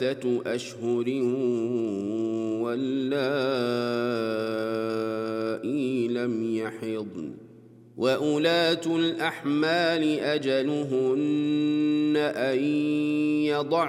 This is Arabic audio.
3 أشهر واللائي لم يحضن وأولاة الأحمال أجلهن أن يضعن